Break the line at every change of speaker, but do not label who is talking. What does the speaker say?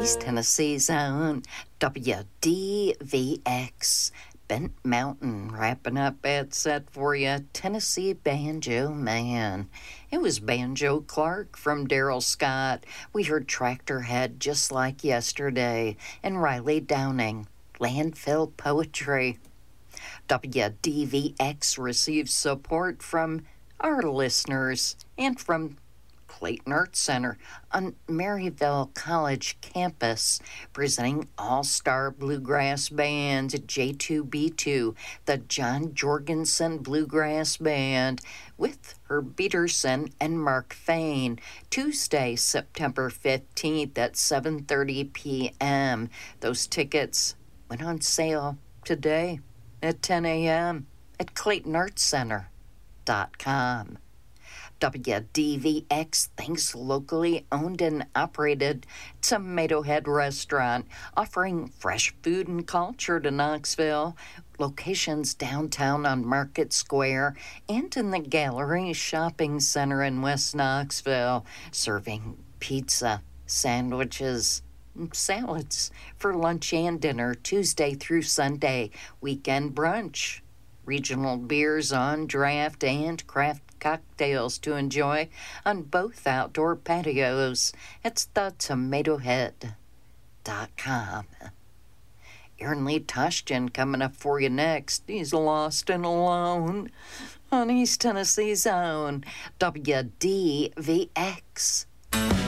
East Tennessee's own WDVX. Bent Mountain wrapping up that set for you. Tennessee Banjo Man. It was Banjo Clark from Daryl Scott. We heard Tractor Head Just Like Yesterday. And Riley Downing. Landfill Poetry. WDVX receives support from our listeners and from Clayton Arts Center on Maryville College campus, presenting all-star bluegrass bands J2B2, the John Jorgensen Bluegrass Band, with Herb Peterson and Mark Fain, Tuesday, September 15th at 7:30 p.m. Those tickets went on sale today at 10 a.m. at ClaytonArtsCenter.com. WDVX thanks locally owned and operated Tomato Head Restaurant, offering fresh food and culture to Knoxville. Locations downtown on Market Square and in the Gallery Shopping Center in West Knoxville, serving pizza, sandwiches, salads for lunch and dinner Tuesday through Sunday, weekend brunch. Regional beers on draft and craft cocktails to enjoy on both outdoor patios. It's the TomatoHead.com. Aaron Lee Tushkin coming up for you next. He's lost and alone on East Tennessee's own WDVX.